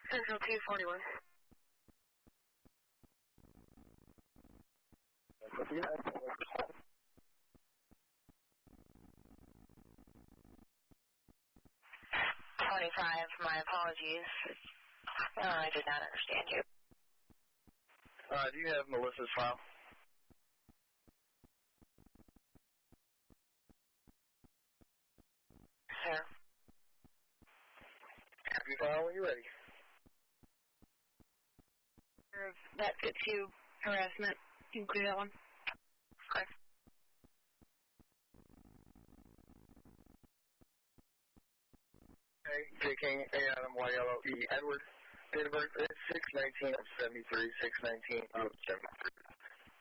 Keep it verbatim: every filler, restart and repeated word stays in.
Central two forty-one. twenty-five, my apologies. Uh, I did not understand you. Uh, do you have Melissa's file? Sir. Have your file when you're ready. That fits you. Harassment. You can clear that one. Okay. Okay, J King, A Adam, Y L O E, Edward. Date of birth is six nineteen of seventy-three, six nineteen of seventy-three.